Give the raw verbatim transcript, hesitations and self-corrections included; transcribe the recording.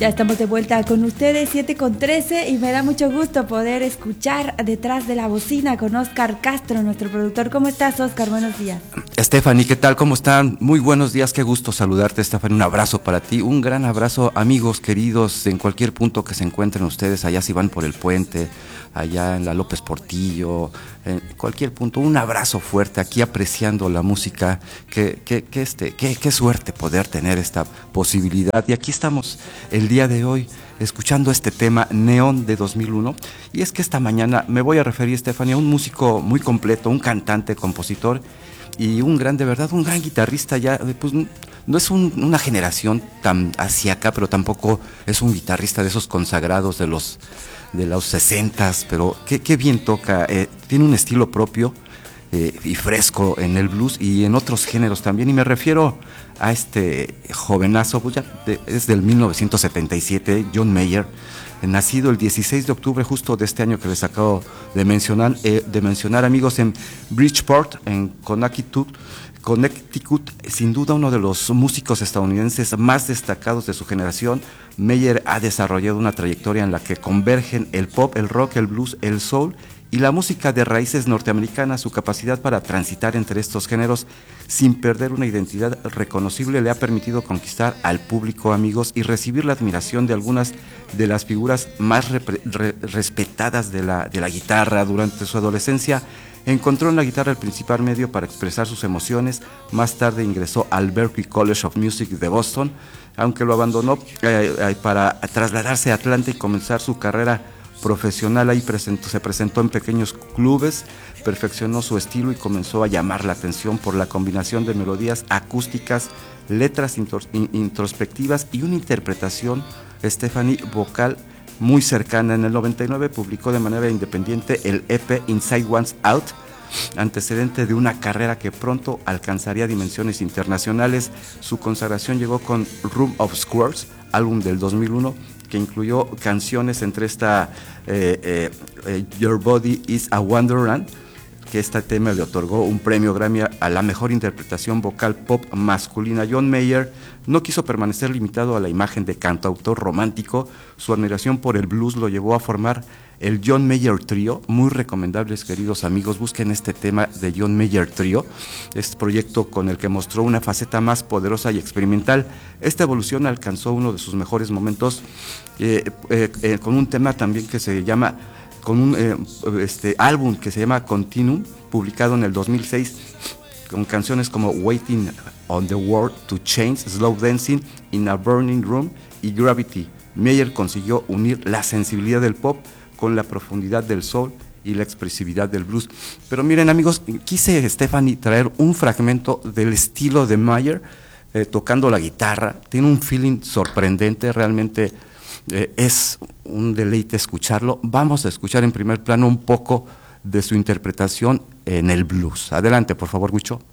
Ya estamos de vuelta con ustedes, siete con trece, y me da mucho gusto poder escuchar detrás de la bocina con Oscar Castro, nuestro productor. ¿Cómo estás, Oscar? Buenos días. Stephanie, ¿qué tal? ¿Cómo están? Muy buenos días, qué gusto saludarte, Stephanie. Un abrazo para ti, un gran abrazo, amigos queridos, en cualquier punto que se encuentren ustedes, allá si van por el puente, allá en la López Portillo, en cualquier punto, un abrazo fuerte, aquí apreciando la música, que, que, que este, que, qué suerte poder tener esta posibilidad. Y aquí estamos el día de hoy escuchando este tema Neón de dos mil uno, y es que esta mañana me voy a referir, Stephanie, a un músico muy completo, un cantante, compositor y un gran, de verdad, un gran guitarrista. Ya, pues no es un, una generación tan hacia acá, pero tampoco es un guitarrista de esos consagrados de los de los sesentas, pero qué, qué bien toca, eh, tiene un estilo propio eh, y fresco en el blues y en otros géneros también, y me refiero a este jovenazo, pues ya de, es del mil novecientos setenta y siete, John Mayer, nacido el dieciséis de octubre justo de este año que les acabo de mencionar, eh, de mencionar amigos, en Bridgeport, en Connecticut, Connecticut, sin duda uno de los músicos estadounidenses más destacados de su generación. Mayer ha desarrollado una trayectoria en la que convergen el pop, el rock, el blues, el soul y la música de raíces norteamericanas. Su capacidad para transitar entre estos géneros sin perder una identidad reconocible le ha permitido conquistar al público, amigos, y recibir la admiración de algunas de las figuras más repre, re, respetadas de la, de la guitarra. Durante su adolescencia encontró en la guitarra el principal medio para expresar sus emociones. Más tarde ingresó al Berklee College of Music de Boston, aunque lo abandonó eh, eh, para trasladarse a Atlanta y comenzar su carrera profesional. Ahí presentó, se presentó en pequeños clubes, perfeccionó su estilo y comenzó a llamar la atención por la combinación de melodías acústicas, letras intros, in, introspectivas y una interpretación, Stephanie, vocal muy cercana. En el noventa y nueve publicó de manera independiente el E P Inside One's Out, antecedente de una carrera que pronto alcanzaría dimensiones internacionales. Su consagración llegó con Room of Squares, álbum del dos mil uno, que incluyó canciones entre esta eh, eh, Your Body is a Wonderland, que este tema le otorgó un premio Grammy a la mejor interpretación vocal pop masculina. John Mayer no quiso permanecer limitado a la imagen de cantautor romántico. Su admiración por el blues lo llevó a formar el John Mayer Trio, muy recomendables, queridos amigos, busquen este tema de John Mayer Trio, este proyecto con el que mostró una faceta más poderosa y experimental. Esta evolución alcanzó uno de sus mejores momentos eh, eh, eh, con un tema también que se llama, con un eh, este, álbum que se llama Continuum, publicado en el dos mil seis, con canciones como Waiting on the World to Change, Slow Dancing in a Burning Room y Gravity. Mayer consiguió unir la sensibilidad del pop con la profundidad del soul y la expresividad del blues. Pero miren, amigos, quise, Stephanie, traer un fragmento del estilo de Mayer eh, tocando la guitarra. Tiene un feeling sorprendente, realmente eh, es un deleite escucharlo. Vamos a escuchar en primer plano un poco de su interpretación en el blues. Adelante, por favor, Gucho.